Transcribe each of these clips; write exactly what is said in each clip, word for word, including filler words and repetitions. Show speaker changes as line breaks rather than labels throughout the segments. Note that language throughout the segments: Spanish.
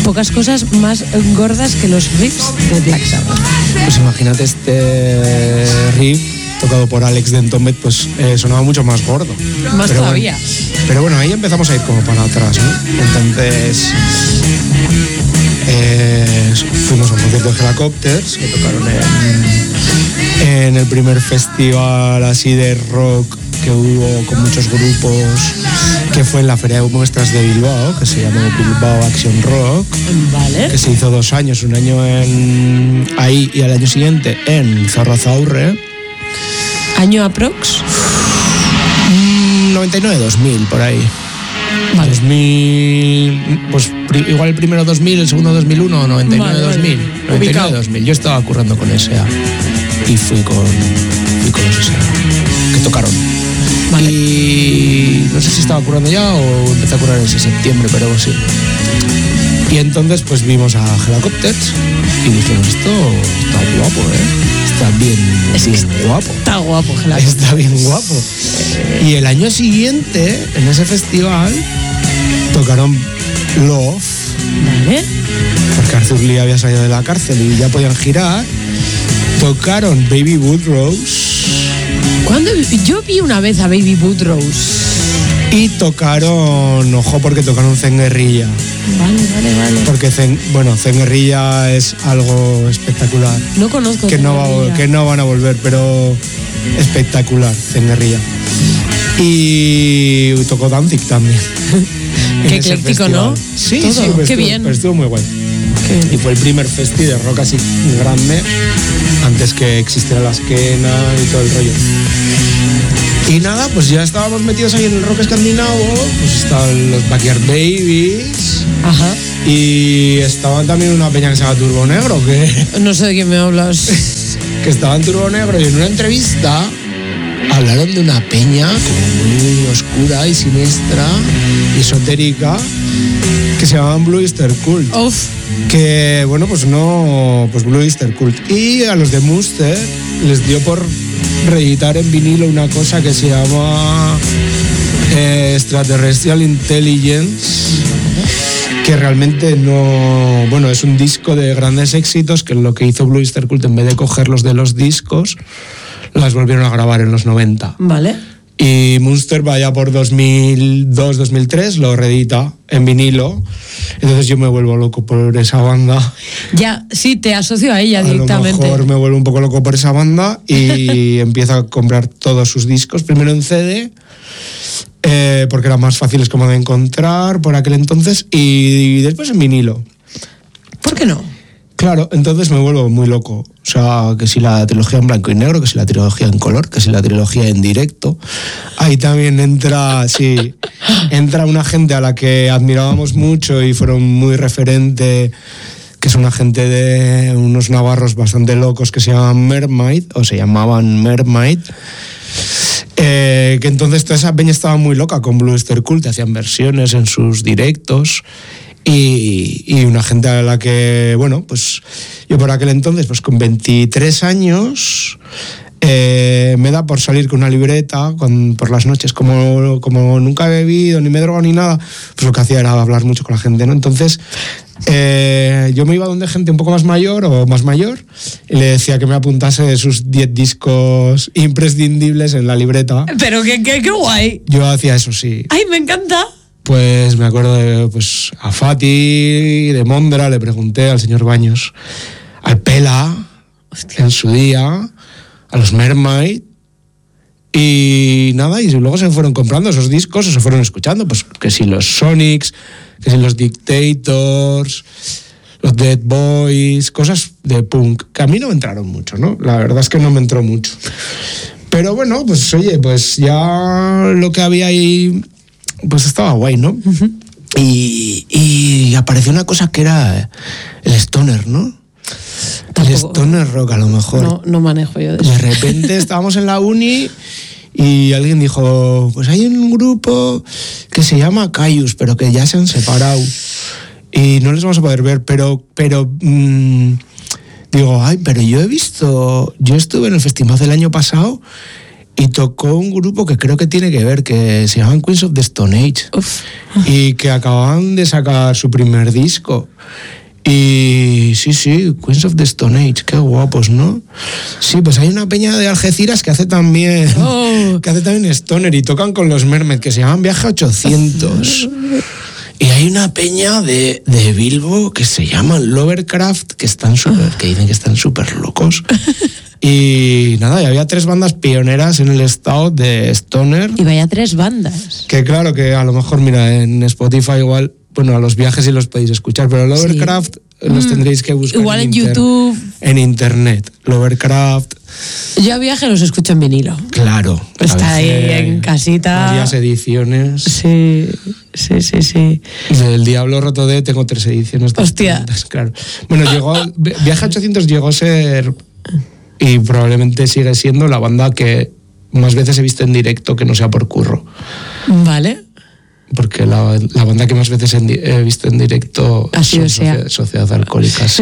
pocas cosas más gordas que los riffs de Black Sabbath.
Pues imagínate este riff tocado por Alex Dentomet, pues eh, sonaba mucho más gordo.
Más
pero
todavía.
Bueno, pero bueno, ahí empezamos a ir como para atrás, ¿no? Entonces eh, fuimos a un concierto de Helicopters que tocaron en, en el primer festival así de rock que hubo con muchos grupos, que fue en la Feria de Muestras de Bilbao, que se llamó Bilbao Action Rock.
Vale.
Que se hizo dos años, un año en ahí y al año siguiente en Zarrazaurre.
¿Año aprox?
noventa y nueve dos mil, por ahí.
Vale.
dos mil, pues pri, igual el primero dos mil, el segundo dos mil uno, noventa y nueve dos mil.
Vale, vale.
noventa y nueve dos mil. Yo estaba currando con S A y fui con, fui con los S A que tocaron. Vale. Y no sé si estaba currando ya o empecé a currar en ese septiembre, pero sí. Y entonces pues vimos a Helicopters y dijimos, esto está guapo, ¿eh? Está bien,
es
bien
que
guapo.
Está guapo, Helicopters.
Está bien guapo. Y el año siguiente, en ese festival, tocaron Love.
Vale.
Porque Arthur Lee había salido de la cárcel y ya podían girar. Tocaron Baby Woodrose.
¿Cuándo? Yo vi una vez a Baby Woodrose.
Y tocaron, ojo, porque tocaron Zen Guerrilla.
Vale, vale, vale.
Porque Zen, bueno, Zen Guerrilla es algo espectacular.
No conozco
que
Zen
no,
Guerrilla.
que no van a volver, pero espectacular, Zen Guerrilla. Y tocó Danzig también.
Qué ecléctico, ¿no?
Sí,
todo.
sí, pues
qué
estuvo,
bien.
Pues estuvo muy guay. Y fue el primer festi de rock así grande, antes que existiera la esquena y todo el rollo. Y nada, pues ya estábamos metidos ahí en el rock escandinavo, pues estaban los Backyard Babies.
Ajá.
Y estaban también una peña que se llama Turbo Negro, que,
No sé de quién me hablas.
que estaba en Turbo Negro, y en una entrevista hablaron de una peña como muy oscura y siniestra y esotérica que se llamaban Blue Easter Cult.
Uf.
Que bueno, pues no, pues Blue Easter Cult. Y a los de Munster les dio por reeditar en vinilo una cosa que se llama eh, Extraterrestrial Intelligence, que realmente no, bueno, es un disco de grandes éxitos que lo que hizo Blue Easter Cult, en vez de cogerlos de los discos, las volvieron a grabar en los noventa.
Vale.
Y Munster vaya por dos mil dos, dos mil tres, lo reedita en vinilo. Entonces yo me vuelvo loco por esa banda.
Ya, sí, te asocio a ella directamente.
A lo mejor me vuelvo un poco loco por esa banda y empiezo a comprar todos sus discos, primero en C D, eh, porque eran más fáciles como de encontrar por aquel entonces, y después en vinilo.
¿Por qué no?
Claro, entonces me vuelvo muy loco. O sea, que si la trilogía en blanco y negro, que si la trilogía en color, que si la trilogía en directo. Ahí también entra, sí, entra una gente a la que admirábamos mucho y fueron muy referente, que es una gente de unos navarros bastante locos que se llaman Mermaid, o se llamaban Mermaid. Eh, que entonces toda esa peña estaba muy loca con Blue Easter Cult, hacían versiones en sus directos. Y, y una gente a la que, bueno, pues yo por aquel entonces, pues con veintitrés años, eh, me da por salir con una libreta con, por las noches, como, como nunca he bebido, ni me he drogado ni nada, pues lo que hacía era hablar mucho con la gente, ¿no? Entonces, eh, yo me iba donde gente un poco más mayor o más mayor y le decía que me apuntase sus diez discos imprescindibles en la libreta.
Pero qué, qué, qué guay.
Yo hacía eso, sí.
Ay, me encanta.
Pues me acuerdo de, pues, a Fati, de Mondra, le pregunté al señor Baños, al Pela, hostia, en su día, a los Mermaid, y nada, y luego se fueron comprando esos discos, o se fueron escuchando, pues que si los Sonics, que si los Dictators, los Dead Boys, cosas de punk, que a mí no me entraron mucho, ¿no? La verdad es que no me entró mucho. Pero bueno, pues oye, pues ya lo que había ahí, pues estaba guay, ¿no? Uh-huh. Y, y apareció una cosa que era el stoner, ¿no? Tampoco, el stoner rock, a lo mejor.
No, no manejo yo de eso.
De repente estábamos en la uni y alguien dijo, pues hay un grupo que se llama Caius, pero que ya se han separado y no les vamos a poder ver, pero, pero mmm, digo, ay, pero yo he visto, yo estuve en el festival del año pasado y tocó un grupo que creo que tiene que ver, que se llaman Queens of the Stone Age.
Uf.
Y que acaban de sacar su primer disco. Y sí, sí, Queens of the Stone Age, qué guapos, ¿no? Sí, pues hay una peña de Algeciras que hace también,
Oh.
que hace también stoner y tocan con los Mermed, que se llaman Viaje ochocientos. Y hay una peña de, de Bilbo que se llaman Lovercraft, que están súper, que dicen que están súper locos. Y nada, y había tres bandas pioneras en el estado de stoner.
Y vaya tres bandas.
Que claro, que a lo mejor, mira, en Spotify igual, bueno, a los viajes sí los podéis escuchar, pero Lovercraft sí. los mm, tendréis que buscar
igual en,
en
YouTube.
En internet. Lovercraft.
Yo a viaje los escucho en vinilo.
Claro.
Está ahí en casita.
Varias ediciones.
Sí, sí, sí, sí.
Del Diablo Roto D tengo tres ediciones.
Hostia.
Claro. Bueno, llegó, Viaje ochocientos llegó a ser, y probablemente sigue siendo, la banda que más veces he visto en directo que no sea por curro.
Vale.
Porque la, la banda que más veces he visto en directo
Así
son
sea.
Sociedad, Sociedad Alcohólicas.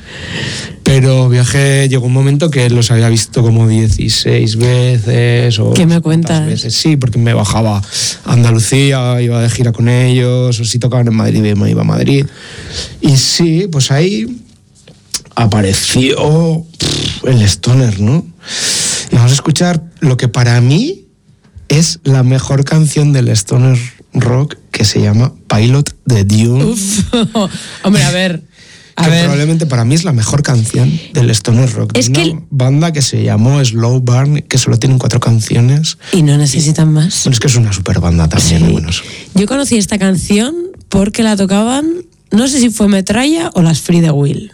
Pero Viaje llegó un momento que los había visto como dieciséis veces. O
¿qué me cuentas?
Veces. Sí, porque me bajaba a Andalucía, iba de gira con ellos, o si tocaban en Madrid, me iba a Madrid. Y sí, pues ahí apareció pff, el stoner, ¿no? Y vamos a escuchar lo que para mí es la mejor canción del stoner rock, que se llama Pilot de Dune.
Uf. Hombre, a ver. A
que
ver.
probablemente para mí es la mejor canción del stoner rock.
Es
una
que el...
banda que se llamó Slow Burn, que solo tienen cuatro canciones.
Y no necesitan más.
Bueno, es que es una super banda también.
Sí.
Bueno.
Yo conocí esta canción porque la tocaban, no sé si fue Metralla o las Free the Will.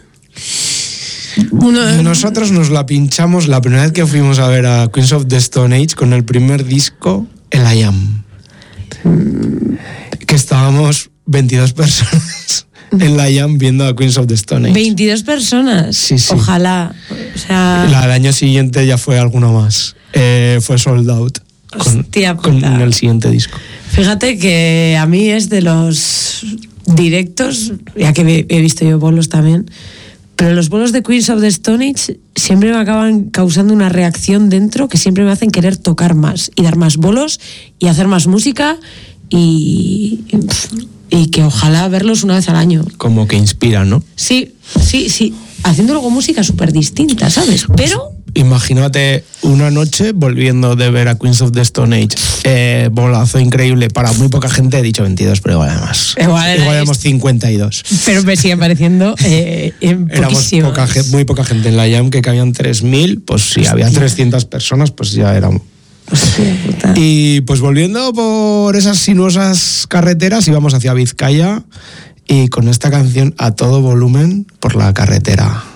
Uno... Nosotros nos la pinchamos la primera vez que fuimos a ver a Queens of the Stone Age con el primer disco, El I Am. Que estábamos veintidós personas en la I A M viendo a Queens of the Stone Age.
veintidós personas.
Sí, sí.
Ojalá. O sea...
La del año siguiente ya fue alguno más. Eh, fue Sold Out. Con,
Hostia,
con el siguiente disco.
Fíjate que a mí es de los directos, ya que he visto yo bolos también, pero los bolos de Queens of the Stone Age siempre me acaban causando una reacción dentro que siempre me hacen querer tocar más y dar más bolos y hacer más música y, y que ojalá verlos una vez al año.
Como que inspira, ¿no?
Sí, sí, sí. Haciendo luego música súper distinta, ¿sabes? Pero...
Imagínate una noche volviendo de ver a Queens of the Stone Age. Eh, bolazo increíble para muy poca gente. He dicho veintidós, pero igual además.
Igual,
igual éramos cincuenta y dos.
Pero me siguen pareciendo eh,
éramos poca, muy poca gente en la I A M, que cabían tres mil. Pues si Hostia. Había trescientas personas, pues ya éramos.
Hostia, puta.
Y pues volviendo por esas sinuosas carreteras íbamos hacia Vizcaya y con esta canción a todo volumen por la carretera.